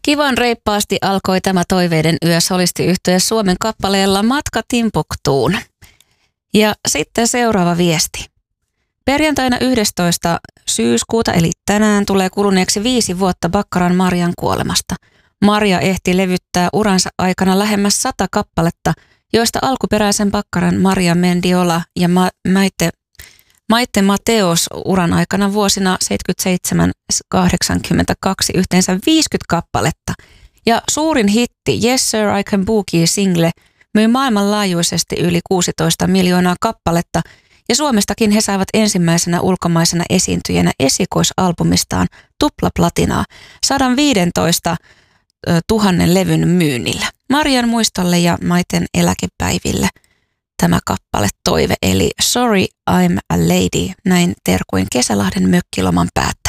Kivan reippaasti alkoi tämä toiveiden yö solistiyhtye Suomen kappaleella Matka Timbuktuun. Ja sitten seuraava viesti. Perjantaina 11. syyskuuta eli tänään tulee kuluneeksi 5 vuotta Baccaran Marian kuolemasta. Maria ehti levyttää uransa aikana lähemmäs 100 kappaletta, joista alkuperäisen Baccaran Maria Mendiola ja Maite Mateos uran aikana vuosina 77-82 yhteensä 50 kappaletta. Ja suurin hitti Yes Sir I Can Boogie-single myi maailmanlaajuisesti yli 16 miljoonaa kappaletta ja Suomestakin he saivat ensimmäisenä ulkomaisena esiintyjänä esikoisalbumistaan tuplaplatinaa 115 000 levyn myynnillä. Marian muistolle ja Maiten eläkepäiville tämä kappale toive eli Sorry I'm a Lady, näin terkuin Kesälahden mökkiloman päätteeksi.